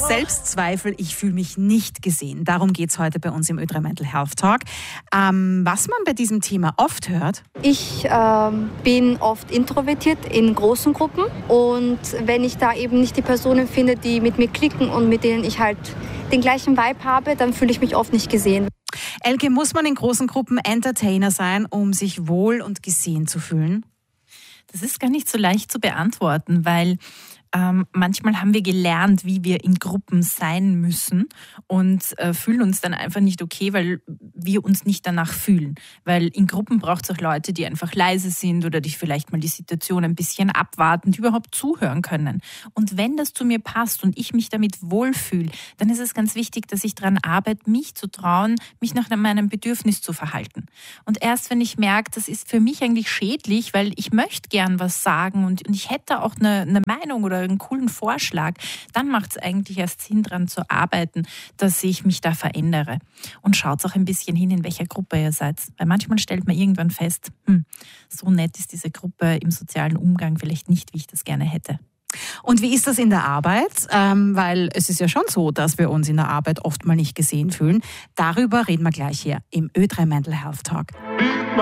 Selbstzweifel, ich fühle mich nicht gesehen. Darum geht es heute bei uns im Ö3 Mental Health Talk. Was man bei diesem Thema oft hört. Ich bin oft introvertiert in großen Gruppen und wenn ich da eben nicht die Personen finde, die mit mir klicken und mit denen ich halt den gleichen Vibe habe, dann fühle ich mich oft nicht gesehen. Elke, muss man in großen Gruppen Entertainer sein, um sich wohl und gesehen zu fühlen? Das ist gar nicht so leicht zu beantworten, weil manchmal haben wir gelernt, wie wir in Gruppen sein müssen und fühlen uns dann einfach nicht okay, weil wir uns nicht danach fühlen. Weil in Gruppen braucht es auch Leute, die einfach leise sind oder die vielleicht mal die Situation ein bisschen abwarten, die überhaupt zuhören können. Und wenn das zu mir passt und ich mich damit wohlfühle, dann ist es ganz wichtig, dass ich daran arbeite, mich zu trauen, mich nach meinem Bedürfnis zu verhalten. Und erst wenn ich merke, das ist für mich eigentlich schädlich, weil ich möchte gern was sagen und ich hätte auch eine Meinung oder einen coolen Vorschlag, dann macht es eigentlich erst Sinn, daran zu arbeiten, dass ich mich da verändere. Und schaut auch ein bisschen hin, in welcher Gruppe ihr seid. Weil manchmal stellt man irgendwann fest, so nett ist diese Gruppe im sozialen Umgang vielleicht nicht, wie ich das gerne hätte. Und wie ist das in der Arbeit? Weil es ist ja schon so, dass wir uns in der Arbeit oft mal nicht gesehen fühlen. Darüber reden wir gleich hier im Ö3 Mental Health Talk.